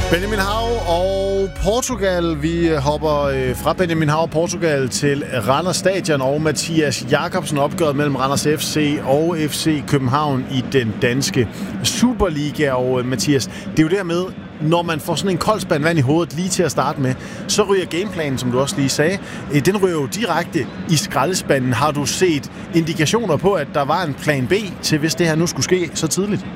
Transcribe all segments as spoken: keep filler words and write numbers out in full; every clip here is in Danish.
Benjamin Hav og Portugal. Vi hopper fra Benjamin Hav og Portugal til Randers Stadion og Mathias Jakobsen, opgøret mellem Randers F C og F C København i den danske Superliga. Og Mathias, det er jo dermed, når man får sådan en kold spand vand i hovedet lige til at starte med, så ryger gameplanen, som du også lige sagde, den ryger jo direkte i skraldespanden. Har du set indikationer på, at der var en plan B til, hvis det her nu skulle ske så tidligt?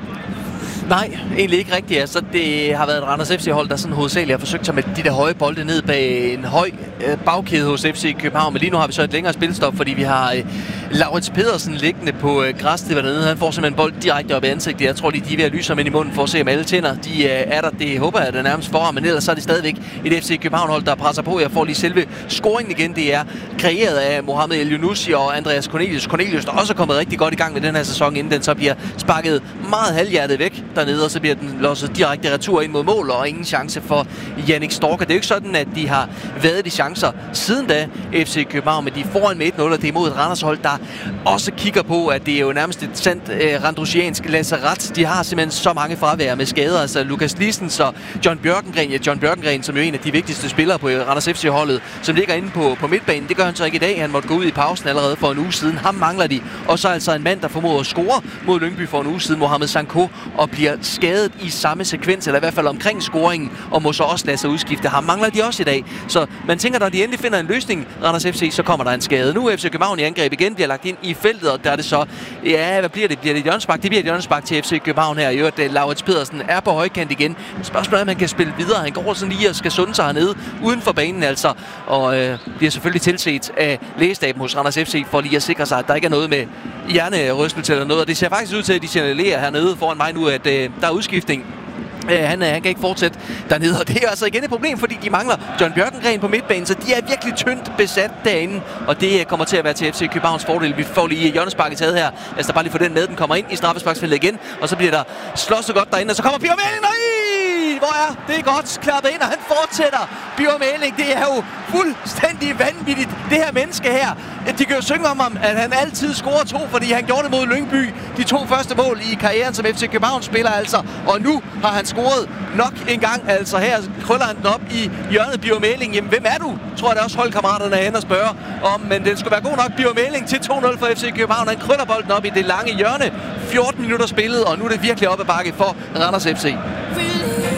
Nej, egentlig ikke rigtigt. Altså, det har været et Randers F C-hold, der sådan hovedsageligt har forsøgt sig med de der høje bolde ned bag en høj øh, bagkæde hos F C København. Men lige nu har vi så et længere spilstop, fordi vi har øh, Laurits Pedersen liggende på øh, græsstæppet dernede. Han får simpelthen bold direkte op i ansigtet. Jeg tror, de, de er ved at lyse ham ind i munden for at se, om alle tænder de øh, er der. Det håber jeg, at det er nærmest for ham. Men ellers så er det stadigvæk et F C København-hold, der presser på. Jeg får lige selve scoringen igen. Det er kreeret af Mohamed El Younousi og Andreas Cornelius. Cornelius, der også er kommet rigtig godt i gang med den her sæson, inden den så bliver sparket meget halvhjertet væk dernede, og så bliver den losset direkte retur ind mod mål, og ingen chance for Jannik Storker. Det er jo ikke sådan, at de har været de chancer siden da, F C København, men de er foran med et nul, og det er mod et Randers-hold, der også kigger på, at det er jo nærmest et sandt eh, randrusiansk lazaret. De har simpelthen så mange fravær med skader, altså Lukas Lissens og John Bjørkengren, ja, John Bjørkengren, som jo er en af de vigtigste spillere på Randers F C-holdet, som ligger inde på, på midtbanen. Det gør han så ikke i dag. Han måtte gå ud i pausen allerede for en uge siden. Ham mangler de. Og så altså en mand, der formåede at score mod Lyngby for en uge siden, Mohamed Sanko, og bliver skadet i samme sekvens, eller i hvert fald omkring scoringen, og må så også lade sig udskifte. Ham mangler de også i dag. Så man tænker, når de endelig finder en løsning, Randers F C, så kommer der en skade. Nu er F C København i angreb igen, bliver lagt ind i feltet, og der er det så, ja, hvad bliver det? Bliver det et hjørnespark? Det bliver et hjørnespark til F C København her. I øvrigt, Laurits Pedersen er på højkant igen. Spørgsmålet er, om han kan spille videre. Han går sådan lige og skal sunde sig hernede uden for banen, altså. Og øh, bliver selvfølgelig tilset af lægestaben hos Randers F C, for lige at sikre sig, at der ikke er noget med hjernerystelse eller noget. Og det ser faktisk ud til, at de signalerer hernede foran mig nu, at øh, der er udskiftning. Uh, han, uh, han kan ikke fortsætte dernede, og det er altså igen et problem, fordi de mangler John Bjørkengren på midtbanen, så de er virkelig tyndt besat derinde, og det uh, kommer til at være til F C Københavns fordel. Vi får lige hjørnesparket taget her. Lad os da bare lige få den med. Den kommer ind i straffesparksfeltet igen, og så bliver der slåsset godt derinde, og så kommer Bjørn Mæling. Nej! Hvor er det godt klappet ind, og han fortsætter. Bjørn Mæling, det er jo fuldstændig vanvittigt, det her menneske her. De kan jo synge om ham, at han altid scorer to, fordi han gjorde det mod Lyngby. De to første mål i karrieren som F C København spiller altså, og nu har han scoret nok en gang. Altså her krøller han den op i hjørnet. Bjørn Mæling, jamen hvem er du? Tror jeg, det er også holdkammeraterne er hen og spørger om, men den skulle være god nok. Bjørn Mæling til to nul for F C København. Han krøller bolden op i det lange hjørne. fjorten minutter spillet, og nu er det virkelig op ad bakke for Randers F C.